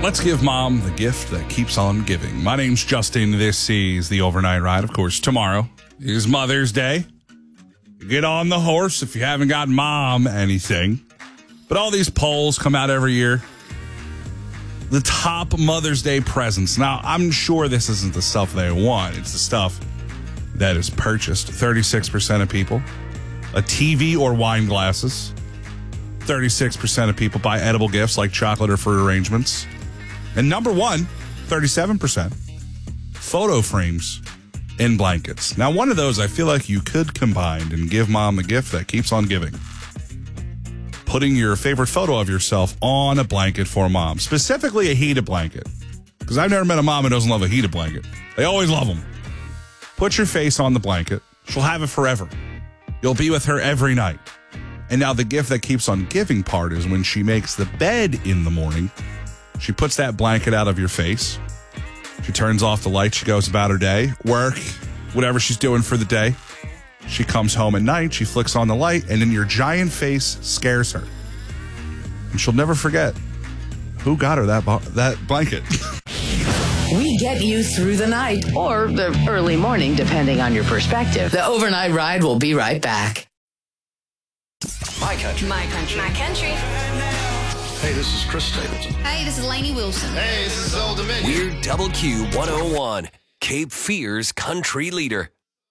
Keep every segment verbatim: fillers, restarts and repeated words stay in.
Let's give mom the gift that keeps on giving. My name's Justin. This is the Overnight Ride. Of course, tomorrow is Mother's Day. Get on the horse if you haven't got mom anything. But all these polls come out every year. The top Mother's Day presents. Now, I'm sure this isn't the stuff they want. It's the stuff that is purchased. thirty-six percent of people. A T V or wine glasses. thirty-six percent of people buy edible gifts like chocolate or fruit arrangements. And number one, thirty-seven percent, photo frames and blankets. Now, one of those I feel like you could combine and give mom the gift that keeps on giving. Putting your favorite photo of yourself on a blanket for mom, specifically a heated blanket. Because I've never met a mom who doesn't love a heated blanket. They always love them. Put your face on the blanket. She'll have it forever. You'll be with her every night. And now the gift that keeps on giving part is when she makes the bed in the morning. She puts that blanket out of your face. She turns off the light. She goes about her day, work, whatever she's doing for the day. She comes home at night. She flicks on the light, and then your giant face scares her. And she'll never forget who got her that, that blanket. We get you through the night or the early morning, depending on your perspective. The Overnight Ride will be right back. My country. My country. My country. Hey, this is Chris Stapleton. Hey, this is Lainey Wilson. Hey, this is Old Dominion. We're Double Q one oh one, Cape Fear's country leader.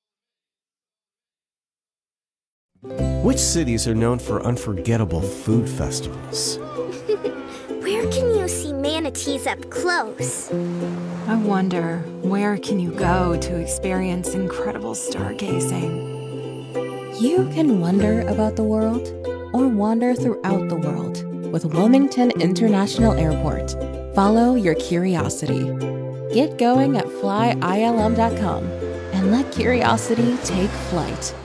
Which cities are known for unforgettable food festivals? Where can you see manatees up close? I wonder, where can you go to experience incredible stargazing? You can wonder about the world or wander throughout the world with Wilmington International Airport. Follow your curiosity. Get going at fly I L M dot com and let curiosity take flight.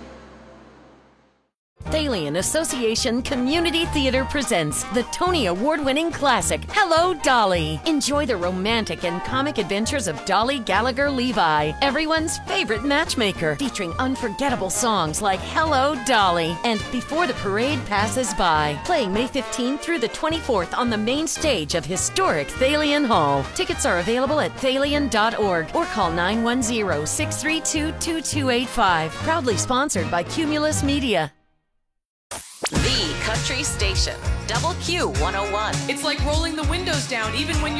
Thalian Association Community Theater presents the Tony Award-winning classic, Hello, Dolly. Enjoy the romantic and comic adventures of Dolly Gallagher Levi, everyone's favorite matchmaker, featuring unforgettable songs like Hello, Dolly and Before the Parade Passes By. Playing May fifteenth through the twenty-fourth on the main stage of historic Thalian Hall. Tickets are available at thalian dot org or call nine one zero, six three two, two two eight five. Proudly sponsored by Cumulus Media. The Country Station, Double Q one oh one. It's like rolling the windows down even when you're